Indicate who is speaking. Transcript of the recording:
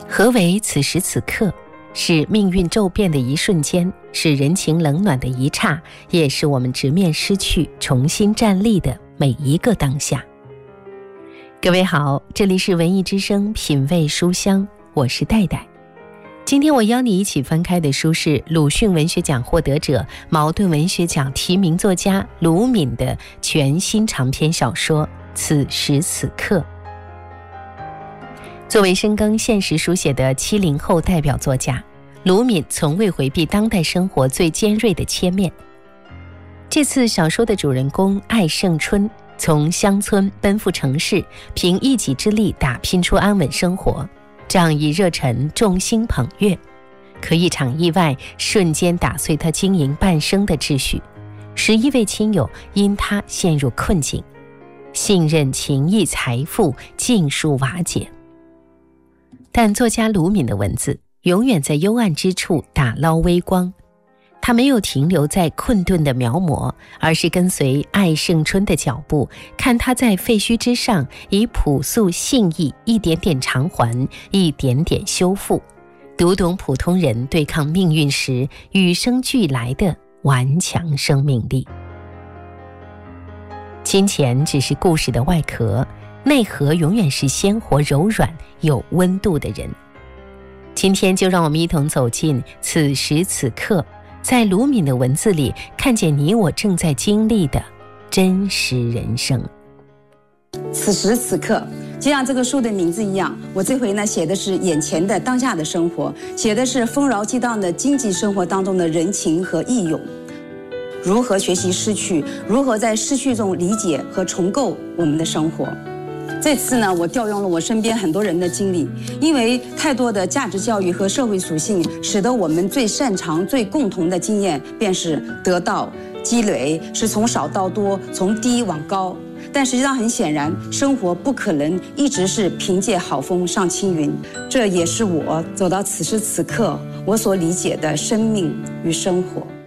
Speaker 1: 何为此时此刻？是命运骤变的一瞬间，是人情冷暖的一刹，也是我们直面失去重新站立的每一个当下。各位好，这里是文艺之声品味书香，我是戴戴。今天我邀你一起翻开的书是鲁迅文学奖获得者、茅盾文学奖提名作家鲁敏的全新长篇小说《此时此刻》。作为深耕现实书写的70后代表作家，鲁敏从未回避当代生活最尖锐的切面。这次小说的主人公艾胜春从乡村奔赴城市，凭一己之力打拼出安稳生活，仗义热忱，众星捧月。可一场意外瞬间打碎他经营半生的秩序，11位亲友因他陷入困境，信任、情谊、财富尽数瓦解。但作家鲁敏的文字永远在幽暗之处打捞微光，他没有停留在困顿的描摹，而是跟随艾胜春的脚步，看他在废墟之上以朴素信义一点点偿还，一点点修复，读懂普通人对抗命运时与生俱来的顽强生命力。金钱只是故事的外壳，内核永远是鲜活柔软有温度的人。今天就让我们一同走进此时此刻，在鲁敏的文字里看见你我正在经历的真实人生。
Speaker 2: 此时此刻，就像这个书的名字一样，我这回呢写的是眼前的当下的生活，写的是丰饶激荡的经济生活当中的人情和义勇，如何学习失去，如何在失去中理解和重构我们的生活。这次呢，我调用了我身边很多人的经历，因为太多的价值教育和社会属性，使得我们最擅长、最共同的经验便是得到、积累，是从少到多，从低往高。但实际上很显然，生活不可能一直是凭借好风上青云，这也是我走到此时此刻我所理解的生命与生活。